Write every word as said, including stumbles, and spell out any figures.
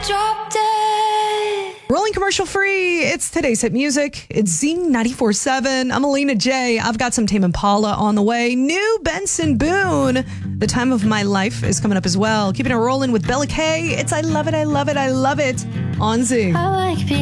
Drop dead. Rolling commercial free. It's today's hit music. It's Zing ninety-four point seven. I'm Alina J. I've got some Tame Impala on the way. New Benson Boone. The Time of My Life is coming up as well. Keeping it rolling with Bella K. It's I Love It, I Love It, I Love It on Zing. I like being